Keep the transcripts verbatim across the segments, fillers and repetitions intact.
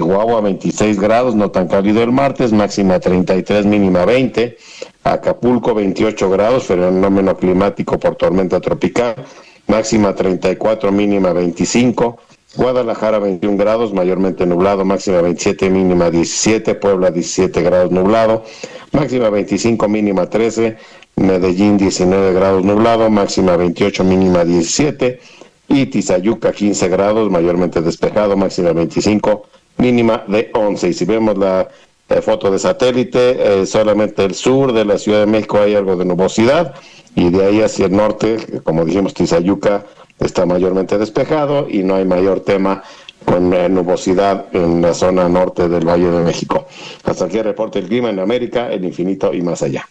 Chihuahua veintiséis grados, no tan cálido el martes, máxima treinta y tres, mínima veinte. Acapulco veintiocho grados, fenómeno climático por tormenta tropical, máxima treinta y cuatro, mínima veinticinco. Guadalajara veintiún grados, mayormente nublado, máxima veintisiete, mínima diecisiete. Puebla diecisiete grados, nublado, máxima veinticinco, mínima trece. Medellín diecinueve grados, nublado, máxima veintiocho, mínima diecisiete. Y Tizayuca quince grados, mayormente despejado, máxima veinticinco, mínima de once. Y si vemos la eh, foto de satélite, eh, solamente el sur de la Ciudad de México hay algo de nubosidad, y de ahí hacia el norte, como dijimos, Tizayuca está mayormente despejado y no hay mayor tema con eh, nubosidad en la zona norte del Valle de México. Hasta aquí el reporte del clima en América, el infinito y más allá.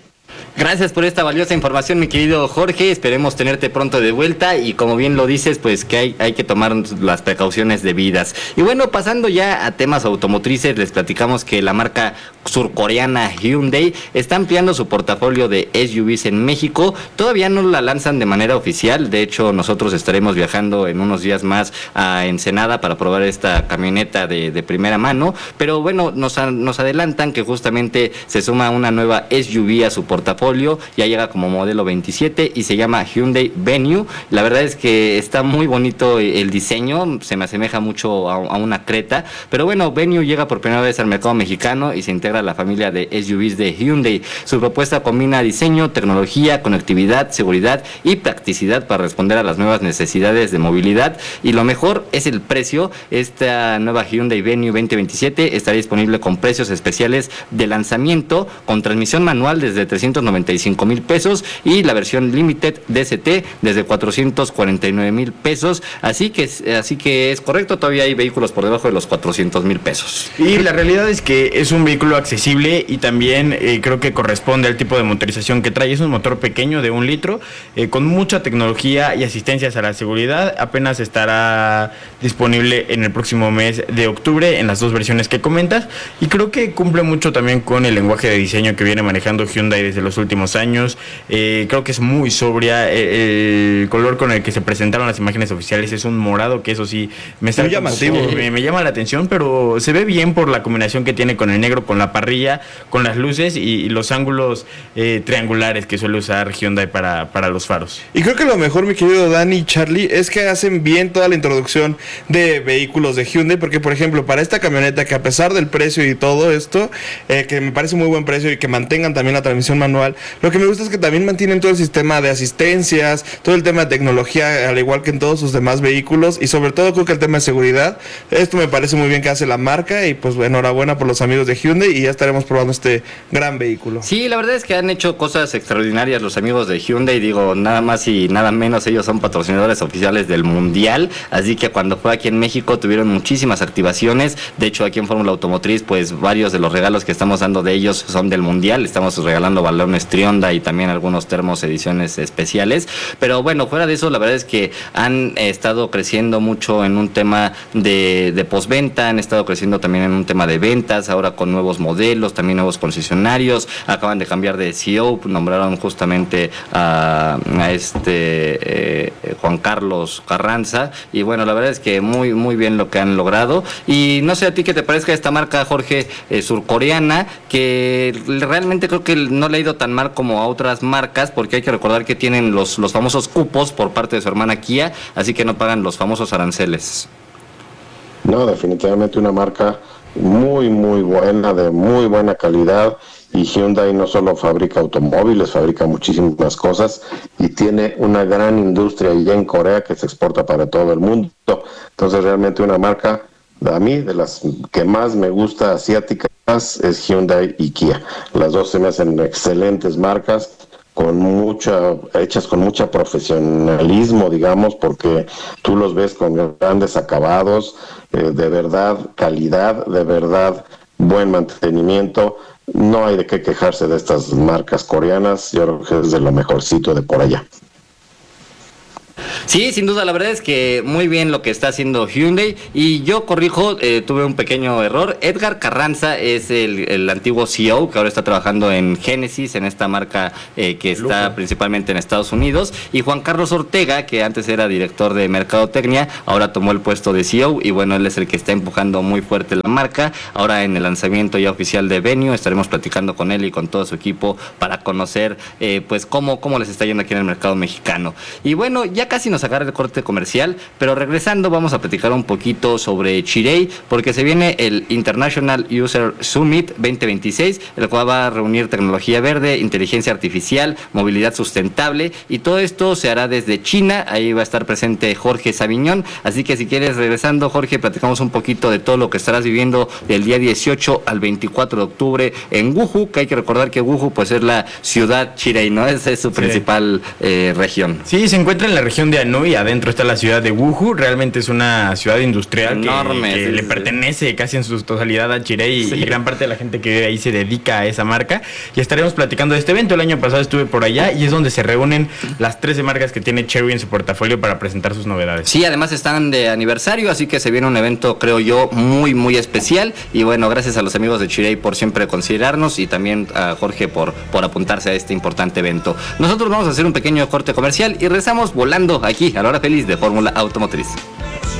Gracias por esta valiosa información, mi querido Jorge. Esperemos tenerte pronto de vuelta y, como bien lo dices, pues que hay, hay que tomar las precauciones debidas. Y bueno, pasando ya a temas automotrices, les platicamos que la marca surcoreana Hyundai está ampliando su portafolio de S U Vs en México. Todavía no la lanzan de manera oficial. De hecho, nosotros estaremos viajando en unos días más a Ensenada para probar esta camioneta de, de primera mano. Pero bueno, nos, nos adelantan que justamente se suma una nueva S U V a su portafolio. Ya llega como modelo veintisiete y se llama Hyundai Venue. La verdad es que está muy bonito el diseño, se me asemeja mucho a, a una Creta, pero bueno, Venue llega por primera vez al mercado mexicano y se integra a la familia de S U Vs de Hyundai. Su propuesta combina diseño, tecnología, conectividad, seguridad y practicidad para responder a las nuevas necesidades de movilidad, y lo mejor es el precio. Esta nueva Hyundai Venue veinte veintisiete estará disponible con precios especiales de lanzamiento, con transmisión manual desde trescientos noventa y cinco mil pesos y la versión Limited D S T desde cuatrocientos cuarenta y nueve mil pesos. Así que, así que es correcto, todavía hay vehículos por debajo de los cuatrocientos mil pesos. Y la realidad es que es un vehículo accesible y también eh, creo que corresponde al tipo de motorización que trae. Es un motor pequeño de un litro eh, con mucha tecnología y asistencias a la seguridad. Apenas estará disponible en el próximo mes de octubre en las dos versiones que comentas, y creo que cumple mucho también con el lenguaje de diseño que viene manejando Hyundai desde los últimos años. Eh, creo que es muy sobria. Eh, el color con el que se presentaron las imágenes oficiales es un morado, que eso sí me está muy llamativo. Me, me llama la atención, pero se ve bien por la combinación que tiene con el negro, con la parrilla, con las luces y, y los ángulos eh, triangulares que suele usar Hyundai para, para los faros. Y creo que lo mejor, mi querido Dani y Charlie, es que hacen bien toda la introducción de vehículos de Hyundai, porque por ejemplo, para esta camioneta, que a pesar del precio y todo esto, eh, que me parece muy buen precio, y que mantengan también la transmisión manual, lo que me gusta es que también mantienen todo el sistema de asistencias, todo el tema de tecnología, al igual que en todos sus demás vehículos, y sobre todo creo que el tema de seguridad. Esto me parece muy bien que hace la marca, y pues enhorabuena por los amigos de Hyundai, y ya estaremos probando este gran vehículo. Sí, la verdad es que han hecho cosas extraordinarias los amigos de Hyundai. Digo, nada más y nada menos, ellos son patrocinadores oficiales del Mundial, así que cuando fue aquí en México tuvieron muchísimas activaciones. De hecho, aquí en Fórmula Automotriz, pues varios de los regalos que estamos dando de ellos son del Mundial. Estamos regalando balones Trionda y también algunos termos ediciones especiales. Pero bueno, fuera de eso, la verdad es que han estado creciendo mucho en un tema de, de postventa, han estado creciendo también en un tema de ventas, ahora con nuevos modelos, también nuevos concesionarios. Acaban de cambiar de C E O, nombraron justamente a, a este eh, Juan Carlos Carranza, y bueno, la verdad es que muy muy bien lo que han logrado. Y no sé a ti qué te parezca esta marca, Jorge, eh, surcoreana, que realmente creo que no le ha ido tan mal como a otras marcas, porque hay que recordar que tienen los, los famosos cupos por parte de su hermana Kia, así que no pagan los famosos aranceles. No, definitivamente una marca muy muy buena, de muy buena calidad, y Hyundai no solo fabrica automóviles, fabrica muchísimas cosas y tiene una gran industria allá en Corea que se exporta para todo el mundo. Entonces realmente una marca, a mí, de las que más me gusta asiáticas, es Hyundai y Kia. Las dos se me hacen excelentes marcas, con mucha, hechas con mucha profesionalismo, digamos, porque tú los ves con grandes acabados, eh, de verdad calidad, de verdad buen mantenimiento. No hay de qué quejarse de estas marcas coreanas. Yo creo que es de lo mejorcito de por allá. Sí, sin duda, la verdad es que muy bien lo que está haciendo Hyundai. Y yo corrijo, eh, tuve un pequeño error. Edgar Carranza es el, el antiguo C E O que ahora está trabajando en Genesis, en esta marca eh, que está Lujo. principalmente en Estados Unidos. Y Juan Carlos Ortega, que antes era director de Mercadotecnia, ahora tomó el puesto de C E O. Y bueno, él es el que está empujando muy fuerte la marca. Ahora en el lanzamiento ya oficial de Venue estaremos platicando con él y con todo su equipo para conocer eh, pues cómo, cómo les está yendo aquí en el mercado mexicano. Y bueno, ya casi nos agarra el corte comercial, pero regresando vamos a platicar un poquito sobre Chery, porque se viene el International User Summit veinte veintiséis, el cual va a reunir tecnología verde, inteligencia artificial, movilidad sustentable, y todo esto se hará desde China. Ahí va a estar presente Jorge Saviñón, así que si quieres, regresando, Jorge, platicamos un poquito de todo lo que estarás viviendo del día dieciocho al veinticuatro de octubre en Wuhu, que hay que recordar que Wuhu pues es la ciudad Chery, ¿no? Esa es su principal sí. eh, región. Sí, se encuentra en la región de Anhui, adentro está la ciudad de Wuhu. Realmente es una ciudad industrial enorme, que, que sí, le sí. pertenece casi en su totalidad a Chery, sí. y gran parte de la gente que vive ahí se dedica a esa marca, y estaremos platicando de este evento. El año pasado estuve por allá y es donde se reúnen las trece marcas que tiene Chery en su portafolio para presentar sus novedades. Sí, además están de aniversario, así que se viene un evento, creo yo, muy muy especial. Y bueno, gracias a los amigos de Chery por siempre considerarnos, y también a Jorge por, por apuntarse a este importante evento. Nosotros vamos a hacer un pequeño corte comercial y regresamos volando aquí a la hora feliz de Fórmula Automotriz.